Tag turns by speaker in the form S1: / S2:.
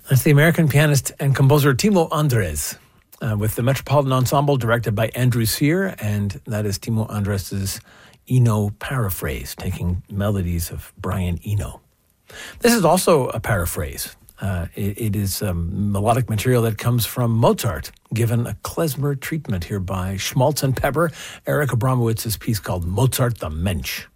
S1: That's the American pianist and composer Timo Andres with the Metropolitan Ensemble directed by Andrew Sear, and that is Timo Andres' Eno paraphrase, taking melodies of Brian Eno. This is also a paraphrase. It is melodic material that comes from Mozart, given a klezmer treatment here by Schmaltz and Pepper, Eric Abramowitz's piece called Mozart the Mensch.